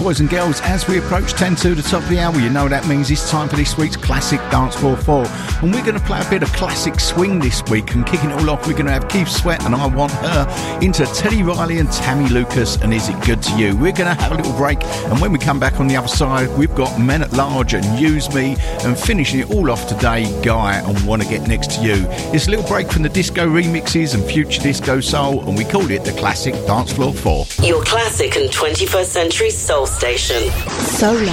boys and girls, as we approach 10 to the top of the hour, you know that means it's time for this week's Classic Dance Floor 4. And we're going to play a bit of classic swing this week, and kicking it all off, we're going to have Keith Sweat and I Want Her into Teddy Riley and Tammy Lucas and Is It Good to You. We're going to have a little break, and when we come back on the other side, we've got Men at Large and Use Me, and finishing it all off today, Guy and Wanna Get Next to You. It's a little break from the disco remixes and future disco soul, and we called it the Classic Dance Floor 4. Your classic and 21st century soul station. Soul